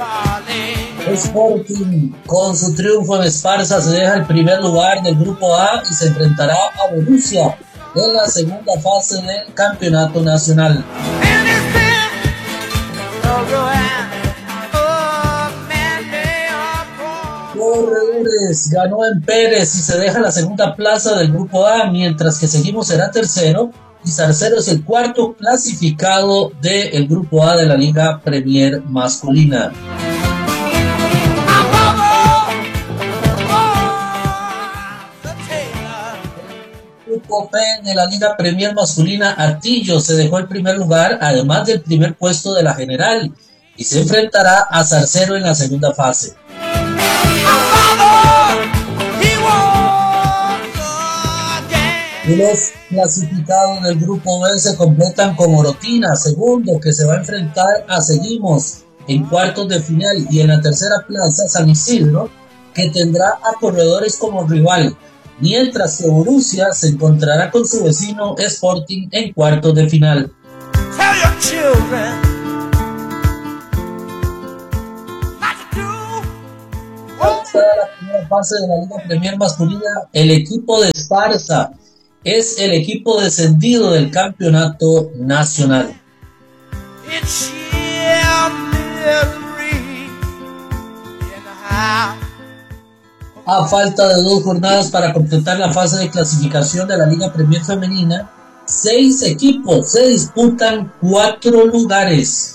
Sporting, con su triunfo en Esparza, se deja el primer lugar del grupo A y se enfrentará a Borussia en la segunda fase del campeonato nacional. Corredores ganó en Pérez y se deja la segunda plaza del grupo A, mientras que Seguimos será tercero y Zarcero es el cuarto clasificado del grupo A de la Liga Premier masculina. Grupo P de la Liga Premier masculina, Atillo se dejó el primer lugar, además del primer puesto de la general, y se enfrentará a Zarcero en la segunda fase. Y los clasificados del grupo B se completan con Orotina, segundo, que se va a enfrentar a Seguimos en cuartos de final, y en la tercera plaza San Isidro, que tendrá a Corredores como rival, mientras que Borussia se encontrará con su vecino Sporting en cuartos de final. La primera fase de la Liga Premier masculina, el equipo de Esparza es el equipo descendido del campeonato nacional. A falta de 2 jornadas para completar la fase de clasificación de la Liga Premier femenina, 6 equipos se disputan 4 lugares.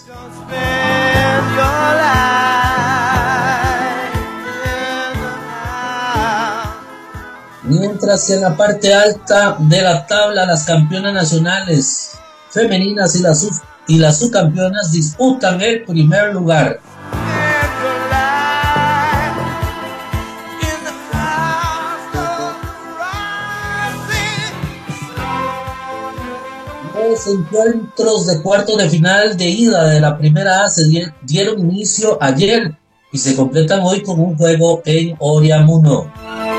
Mientras que en la parte alta de la tabla, las campeonas nacionales femeninas y las subcampeonas disputan el primer lugar. Los encuentros de cuartos de final de ida de la primera A se dieron inicio ayer y se completan hoy con un juego en Oriamuno.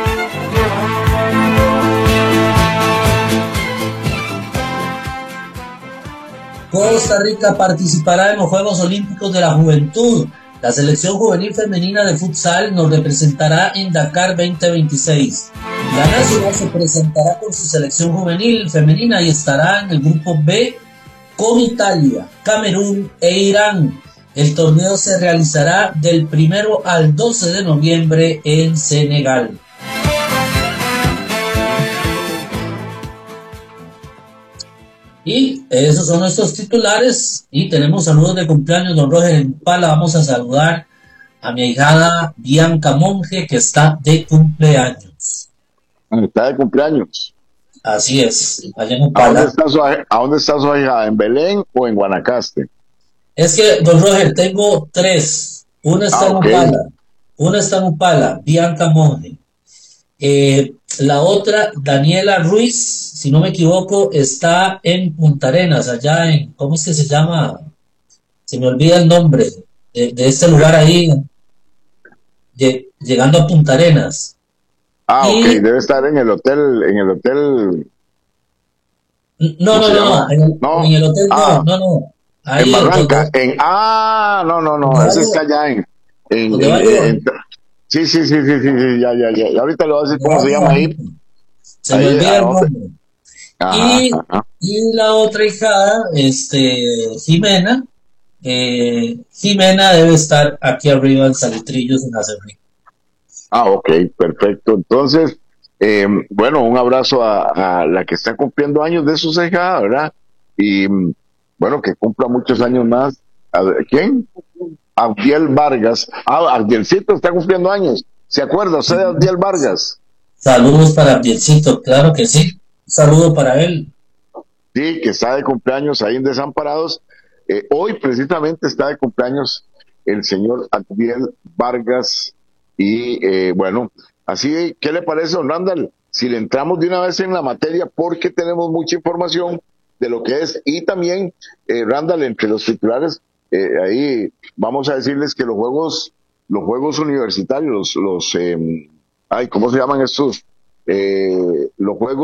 Costa Rica participará en los Juegos Olímpicos de la Juventud. La selección juvenil femenina de futsal nos representará en Dakar 2026. La nacional se presentará con su selección juvenil femenina y estará en el grupo B con Italia, Camerún e Irán. El torneo se realizará del 1 al 12 de noviembre en Senegal. Y esos son nuestros titulares. Y tenemos saludos de cumpleaños, don Roger Impala. Vamos a saludar a mi ahijada Bianca Monge, que está de cumpleaños. Está de cumpleaños. Así es, allá en Upala. ¿A dónde está su ahijada? ¿En Belén o en Guanacaste? Es que, don Roger, tengo 3. Una está en Upala. Una está en Upala, Bianca Monge. La otra, Daniela Ruiz, si no me equivoco, está en Punta Arenas, allá en, ¿cómo es que se llama? Se me olvida el nombre de este lugar ahí, llegando a Punta Arenas. Ok, debe estar en el hotel. No, en el hotel no. Ahí en Barranca, no, ese está allá Sí, ya. Ahorita le voy a decir cómo se llama ahí. Se me olvida el nombre. Y la otra hijada, Jimena. Jimena debe estar aquí arriba en Salitrillos, en Acerrí. Ok, perfecto. Entonces, bueno, un abrazo a la que está cumpliendo años de su hija, ¿verdad? Y bueno, que cumpla muchos años más. ¿Quién? Abdiel Vargas. Abdielcito está cumpliendo años. ¿Se acuerda usted de Abdiel Vargas? Saludos para Abdielcito, claro que sí. Un saludo para él. Sí, que está de cumpleaños ahí en Desamparados. Hoy precisamente está de cumpleaños el señor Abdiel Vargas. Y bueno, así, ¿qué le parece, don Randall? Si le entramos de una vez en la materia, porque tenemos mucha información de lo que es. Y también, Randall, entre los titulares, ahí vamos a decirles que los juegos universitarios, ¿cómo se llaman estos?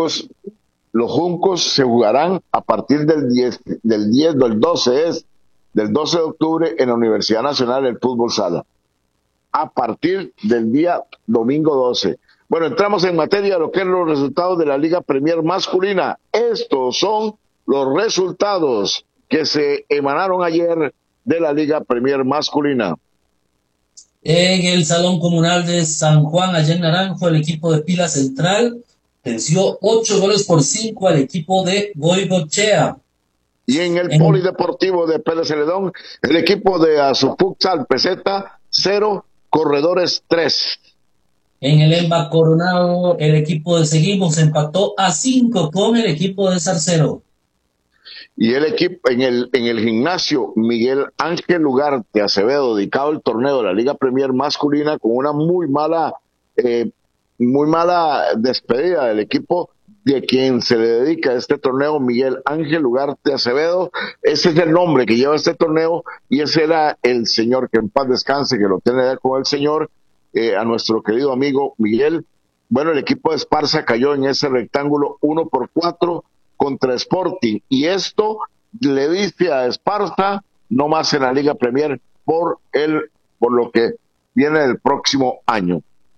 Los Juncos se jugarán a partir del 10 del 12 es del 12 de octubre en la Universidad Nacional del Fútbol Sala, a partir del día domingo 12. Bueno, entramos en materia de lo que es los resultados de la Liga Premier masculina. Estos son los resultados que se emanaron ayer de la Liga Premier masculina. En el Salón Comunal de San Juan, allá en Naranjo, el equipo de Pila Central venció 8 goles por 5 al equipo de Goigochea. Y en el Polideportivo de Pérez Celedón, el equipo de Azufutsal Peseta, 0, Corredores 3. En el Emba Coronado, el equipo de Seguimos empató a 5 con el equipo de Zarcero. Y el equipo en el gimnasio Miguel Ángel Ugarte Acevedo, dedicado al torneo de la Liga Premier masculina, con una muy mala despedida del equipo de quien se le dedica este torneo, Miguel Ángel Ugarte Acevedo. Ese es el nombre que lleva este torneo, y ese era el señor, que en paz descanse, que lo tiene ya con el señor, a nuestro querido amigo Miguel. Bueno, el equipo de Esparza cayó en ese rectángulo 1-4 contra Sporting, y esto le dice a Esparza no más en la Liga Premier por lo que viene el próximo año.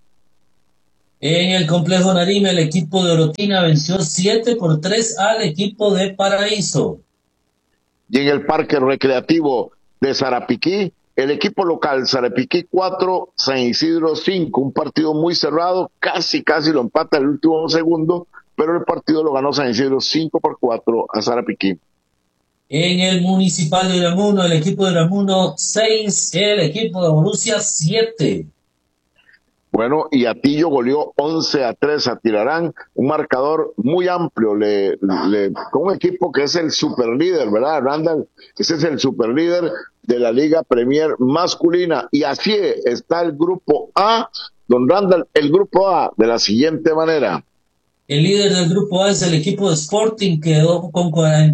En el complejo Narime, el equipo de Orotina venció 7-3 al equipo de Paraíso. Y en el parque recreativo de Sarapiquí, el equipo local Sarapiquí 4, San Isidro 5, un partido muy cerrado, casi lo empata el último segundo, pero el partido lo ganó San Isidro 5-4 a Sarapiquí. En el municipal de Iramuno, el equipo de Iramuno 6, el equipo de Borussia 7. Bueno, y Atillo goleó 11-3 a Tilarán, un marcador muy amplio, con un equipo que es el superlíder, ¿verdad, Randall? Ese es el superlíder de la Liga Premier masculina, y así está el grupo A, don Randall, el grupo A de la siguiente manera. El líder del grupo A es el equipo de Sporting, que quedó con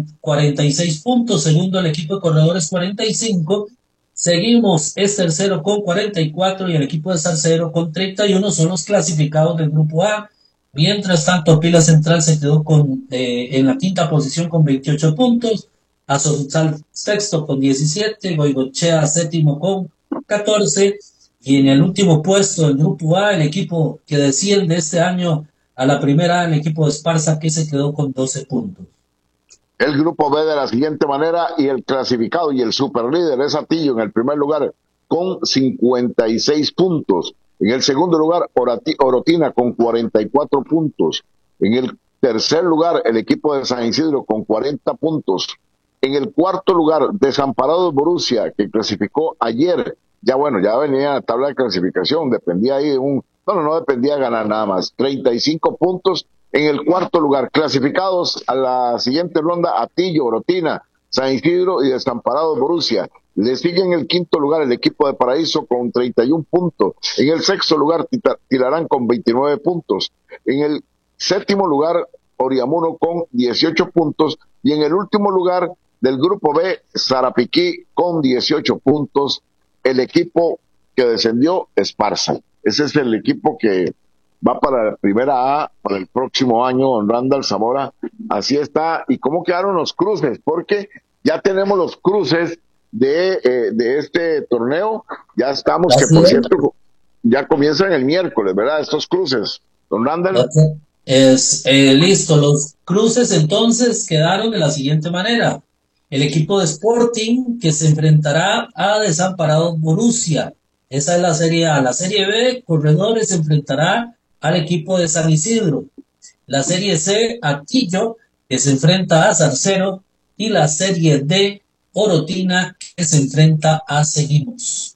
46 puntos, segundo el equipo de Corredores 45, Seguimos es tercero con 44 y el equipo de Zarcero con 31 son los clasificados del grupo A. Mientras tanto, Pila Central se quedó en la quinta posición con 28 puntos, Azotzal sexto con 17, Goigochea séptimo con 14, y en el último puesto del grupo A, el equipo que desciende este año a la primera, el equipo de Esparza, que se quedó con 12 puntos. El grupo B de la siguiente manera, y el clasificado y el superlíder es Atillo en el primer lugar con 56 puntos. En el segundo lugar, Orotina con 44 puntos. En el tercer lugar, el equipo de San Isidro con 40 puntos. En el cuarto lugar, Desamparados Borussia, que clasificó ayer. Ya venía la tabla de clasificación, dependía ahí de no dependía ganar nada más. 35 puntos. En el cuarto lugar, clasificados a la siguiente ronda, Atillo, Orotina, San Isidro y Desamparados Borussia. Le sigue en el quinto lugar el equipo de Paraíso con 31 puntos. En el sexto lugar, Tilarán con 29 puntos. En el séptimo lugar, Oriamuno con 18 puntos. Y en el último lugar del grupo B, Sarapiquí con 18 puntos. El equipo que descendió, Esparza. Ese es el equipo que va para la primera A para el próximo año, don Randall Zamora. Así está. ¿Y cómo quedaron los cruces? Porque ya tenemos los cruces de este torneo. Ya estamos, que por cierto, ya comienzan el miércoles, ¿verdad? Estos cruces, don Randall. Listo. Los cruces entonces quedaron de la siguiente manera. El equipo de Sporting, que se enfrentará a Desamparados Borussia. Esa es la Serie A. La Serie B, Corredores, se enfrentará al equipo de San Isidro. La Serie C, Atillo, que se enfrenta a Zarcero, y la Serie D, Orotina, que se enfrenta a Seguimos.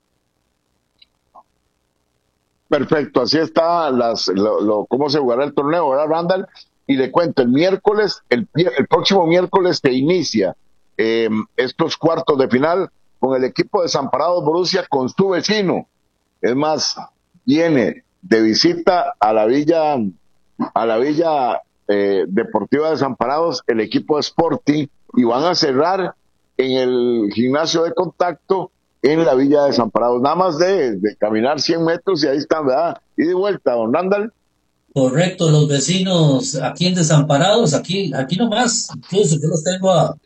Perfecto, así está cómo se jugará el torneo, ¿verdad, Randall? Y le cuento, el próximo miércoles se inicia estos cuartos de final con el equipo de Desamparados Borussia con su vecino. Es más, viene de visita a la villa deportiva de Desamparados el equipo de Sporting, y van a cerrar en el gimnasio de Contacto en la villa de Desamparados. Nada más de caminar 100 metros y ahí están, ¿verdad? Y de vuelta, don Randall. Correcto, los vecinos aquí en Desamparados, aquí nomás, incluso yo los tengo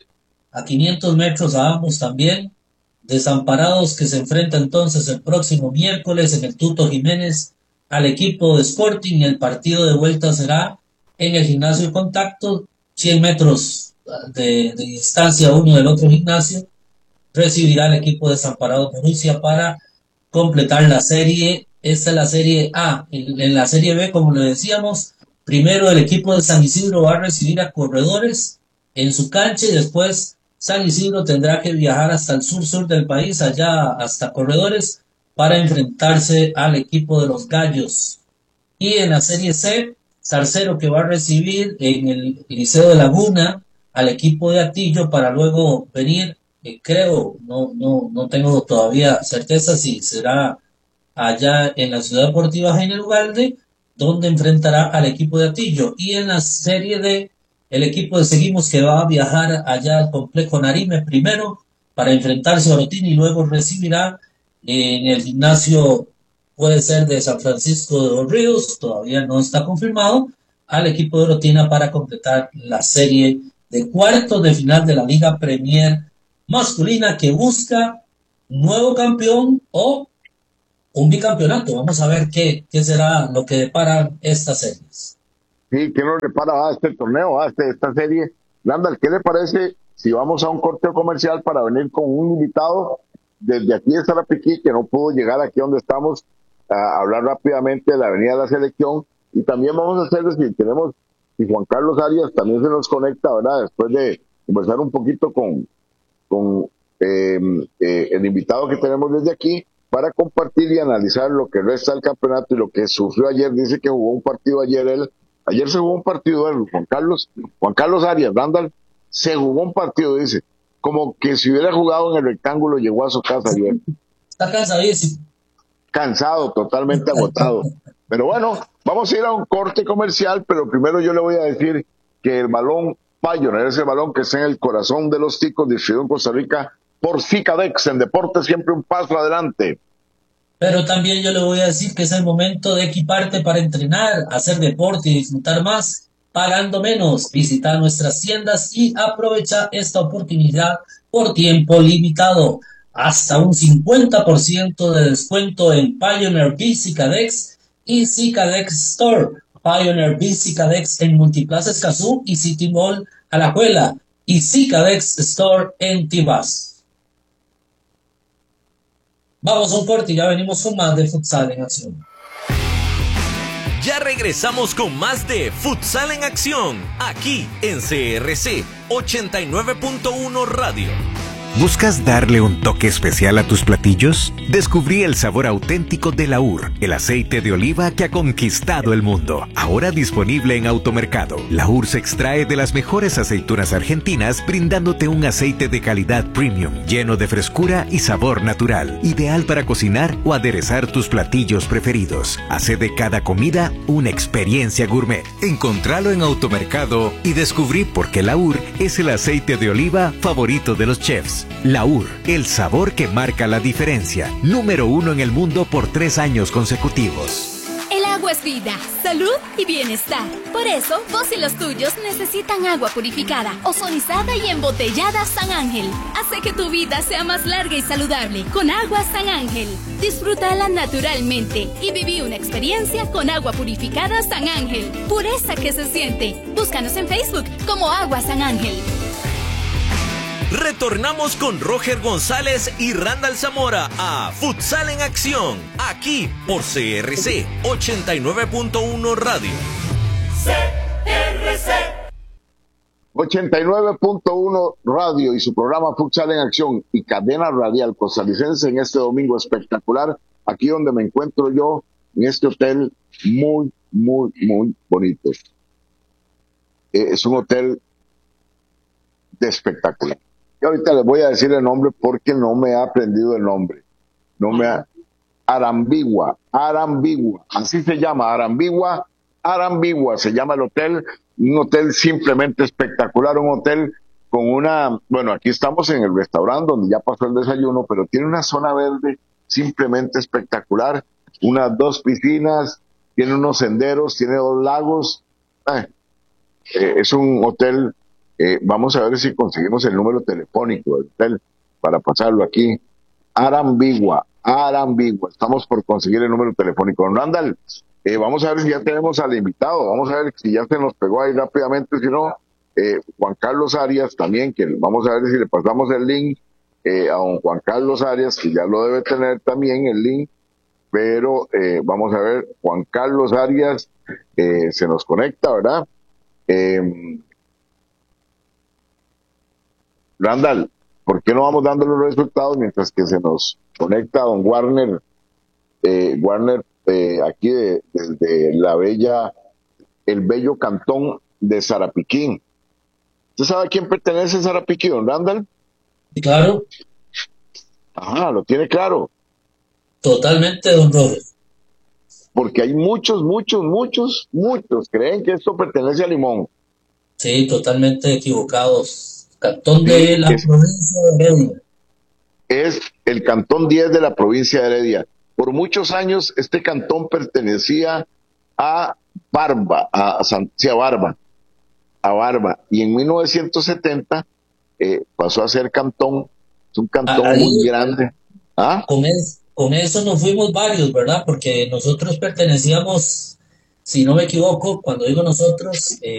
a 500 metros a ambos también. Desamparados que se enfrenta entonces el próximo miércoles en el Tuto Jiménez al equipo de Sporting. El partido de vuelta será en el gimnasio Contacto, 100 metros de distancia uno del otro gimnasio. Recibirá el equipo de Desamparados Borussia para completar la serie. Esta es la serie A. En la serie B, como le decíamos, primero el equipo de San Isidro va a recibir a Corredores en su cancha y después San Isidro tendrá que viajar hasta el sur del país, allá hasta Corredores, para enfrentarse al equipo de los Gallos. Y en la serie C, Zarcero que va a recibir en el Liceo de Laguna al equipo de Atillo para luego venir, creo, no tengo todavía certeza si será allá en la Ciudad Deportiva Jaime Ugalde, donde enfrentará al equipo de Atillo. Y en la serie D, el equipo de Seguimos que va a viajar allá al complejo Narime primero para enfrentarse a Orotín y luego recibirá en el gimnasio, puede ser de San Francisco de los Ríos, todavía no está confirmado, al equipo de Orotina para completar la serie de cuartos de final de la Liga Premier masculina que busca nuevo campeón o un bicampeonato. Vamos a ver qué será lo que deparan estas series. Sí, ¿qué nos depara este torneo, esta serie? Randall, ¿qué le parece si vamos a un corte comercial para venir con un invitado desde aquí de Sarapiquí que no pudo llegar aquí donde estamos a hablar rápidamente de la Avenida de la Selección? Y también vamos a hacer, si tenemos, y Juan Carlos Arias también se nos conecta, ¿verdad? Después de conversar un poquito con el invitado que tenemos desde aquí, para compartir y analizar lo que resta del campeonato y lo que sufrió ayer. Dice que jugó un partido ayer se jugó un partido Juan Carlos Arias, Randall, se jugó un partido, dice, como que si hubiera jugado en el rectángulo, llegó a su casa ayer. Está cansadísimo. Cansado, totalmente agotado. Pero bueno, vamos a ir a un corte comercial, pero primero yo le voy a decir que el balón Pioneer es el balón que está en el corazón de los ticos, distribuido en Costa Rica por Cicadex. En deporte siempre un paso adelante. Pero también yo le voy a decir que es el momento de equiparte para entrenar, hacer deporte y disfrutar más, pagando menos. Visita nuestras tiendas y aprovecha esta oportunidad por tiempo limitado. Hasta un 50% de descuento en Pioneer B Cicadex y Cicadex Store. Pioneer B Cicadex en Multiplaza Escazú y City Mall Alajuela y Cicadex Store en Tibás. Vamos a un corte y ya venimos con más de Futsal en Acción. Ya regresamos con más de Futsal en Acción, aquí en CRC 89.1 Radio. ¿Buscas darle un toque especial a tus platillos? Descubrí el sabor auténtico de Laur, el aceite de oliva que ha conquistado el mundo. Ahora disponible en Automercado. Laur se extrae de las mejores aceitunas argentinas, brindándote un aceite de calidad premium, lleno de frescura y sabor natural. Ideal para cocinar o aderezar tus platillos preferidos. Hace de cada comida una experiencia gourmet. Encontralo en Automercado y descubrí por qué Laur es el aceite de oliva favorito de los chefs. Laur, el sabor que marca la diferencia. Número 1 en el mundo por 3 años consecutivos. El agua es vida, salud y bienestar. Por eso, vos y los tuyos necesitan agua purificada, ozonizada y embotellada San Ángel. Hace que tu vida sea más larga y saludable con agua San Ángel. Disfrútala naturalmente y viví una experiencia con agua purificada San Ángel. Pureza que se siente. Búscanos en Facebook como Agua San Ángel. Retornamos con Roger González y Randall Zamora a Futsal en Acción, aquí por CRC 89.1 Radio. CRC 89.1 Radio y su programa Futsal en Acción y cadena radial costarricense en este domingo espectacular, aquí donde me encuentro yo, en este hotel muy, muy, muy bonito. Es un hotel de espectacular. Y ahorita les voy a decir el nombre porque no me ha aprendido el nombre. Arambigua, así se llama, Arambigua se llama el hotel, un hotel simplemente espectacular, un hotel con bueno, aquí estamos en el restaurante donde ya pasó el desayuno, pero tiene una zona verde simplemente espectacular, 2 piscinas, tiene unos senderos, tiene 2 lagos, es un hotel Vamos a ver si conseguimos el número telefónico del hotel para pasarlo aquí. Arambigua. Estamos por conseguir el número telefónico. Don Randall, vamos a ver si ya tenemos al invitado. Vamos a ver si ya se nos pegó ahí rápidamente. Si no, Juan Carlos Arias también, que vamos a ver si le pasamos el link a don Juan Carlos Arias, que ya lo debe tener también el link. Pero vamos a ver, Juan Carlos Arias se nos conecta, ¿verdad? Randall, ¿por qué no vamos dando los resultados mientras que se nos conecta don Warner? Aquí desde el bello cantón de Sarapiquí. ¿Usted sabe a quién pertenece Sarapiquí, don Randall? Sí, claro. Ajá, lo tiene claro. Totalmente, don Roger. Porque hay muchos creen que esto pertenece a Limón. Sí, totalmente equivocados. Cantón de la provincia de Heredia. Es el cantón 10 de la provincia de Heredia. Por muchos años este cantón pertenecía a Barba, a Barba. Y en 1970 pasó a ser cantón. Es un cantón muy grande. ¿Ah? Con eso nos fuimos varios, ¿verdad? Porque nosotros pertenecíamos, si no me equivoco, cuando digo nosotros,